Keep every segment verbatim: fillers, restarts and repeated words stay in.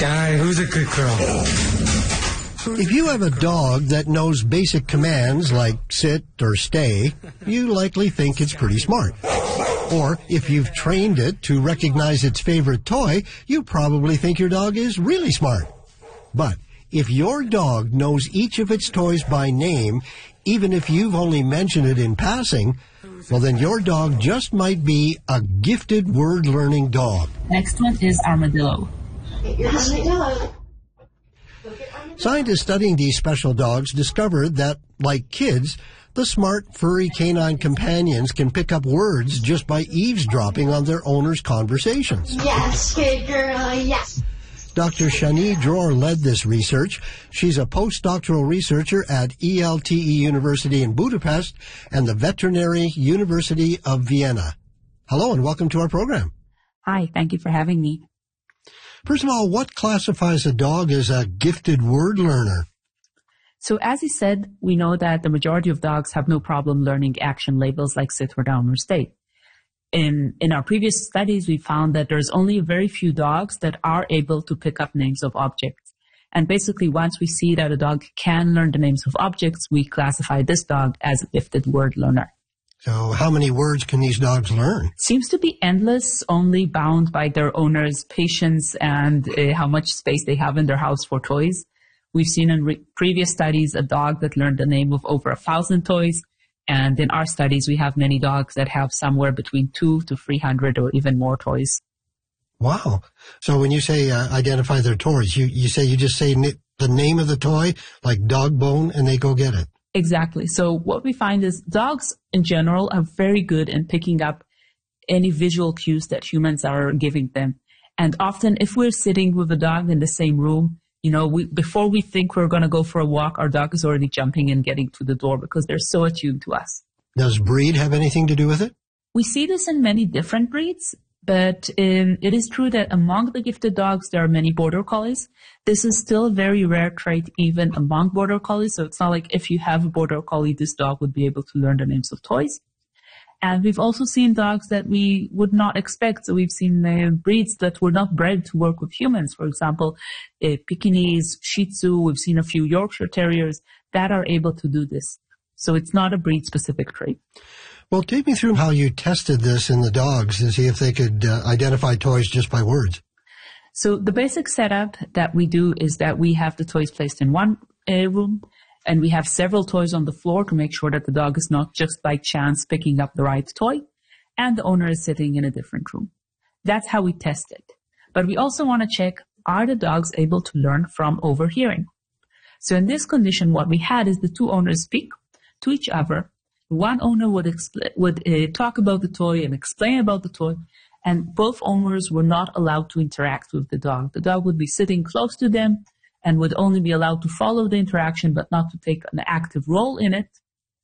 guy? Who's a good girl? If you have a dog that knows basic commands like sit or stay, you likely think it's pretty smart. Or if you've trained it to recognize its favorite toy, you probably think your dog is really smart. But if your dog knows each of its toys by name, even if you've only mentioned it in passing, well, then your dog just might be a gifted word-learning dog. Next one is armadillo. Armadillo. Scientists studying these special dogs discovered that, like kids, the smart, furry canine companions can pick up words just by eavesdropping on their owner's conversations. Yes, good girl, yes. Doctor Shani Dror led this research. She's a postdoctoral researcher at E L T E University in Budapest and the Veterinary University of Vienna. Hello and welcome to our program. Hi, thank you for having me. First of all, what classifies a dog as a gifted word learner? So as you said, we know that the majority of dogs have no problem learning action labels like sit or down or stay. In, in our previous studies, we found that there's only very few dogs that are able to pick up names of objects. And basically, once we see that a dog can learn the names of objects, we classify this dog as a gifted word learner. So how many words can these dogs learn? Seems to be endless, only bound by their owner's patience and uh, how much space they have in their house for toys. We've seen in re- previous studies a dog that learned the name of over a thousand toys. And in our studies, we have many dogs that have somewhere between two to three hundred or even more toys. Wow. So when you say uh, identify their toys, you, you say you just say n- the name of the toy, like dog bone, and they go get it. Exactly. So what we find is dogs in general are very good in picking up any visual cues that humans are giving them. And often if we're sitting with a dog in the same room, you know, we, before we think we're going to go for a walk, our dog is already jumping and getting to the door because they're so attuned to us. Does breed have anything to do with it? We see this in many different breeds, but um, it is true that among the gifted dogs, there are many border collies. This is still a very rare trait even among border collies. So it's not like if you have a border collie, this dog would be able to learn the names of toys. And we've also seen dogs that we would not expect. So we've seen uh, breeds that were not bred to work with humans. For example, uh, Pekingese, Shih Tzu. We've seen a few Yorkshire Terriers that are able to do this. So it's not a breed-specific trait. Well, take me through how you tested this in the dogs to see if they could uh, identify toys just by words. So the basic setup that we do is that we have the toys placed in one uh, room, and we have several toys on the floor to make sure that the dog is not just by chance picking up the right toy, and the owner is sitting in a different room. That's how we test it. But we also want to check, are the dogs able to learn from overhearing? So in this condition, what we had is the two owners speak to each other. One owner would expl- would uh, talk about the toy and explain about the toy, and both owners were not allowed to interact with the dog. The dog would be sitting close to them and would only be allowed to follow the interaction, but not to take an active role in it.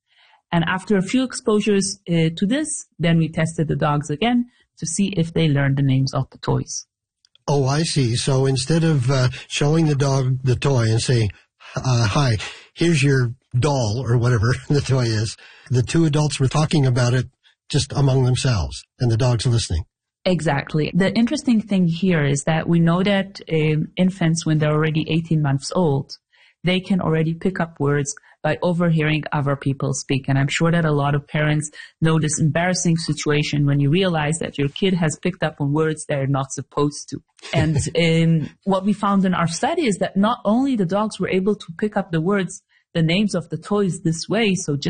And after a few exposures uh, to this, then we tested the dogs again to see if they learned the names of the toys. Oh, I see. So instead of uh, showing the dog the toy and saying, uh, hi, here's your doll or whatever the toy is, the two adults were talking about it just among themselves and the dog's listening. Exactly. The interesting thing here is that we know that um, infants, when they're already eighteen months old, they can already pick up words by overhearing other people speak. And I'm sure that a lot of parents know this embarrassing situation when you realize that your kid has picked up on words they're not supposed to. And um, what we found in our study is that not only the dogs were able to pick up the words, the names of the toys this way, so just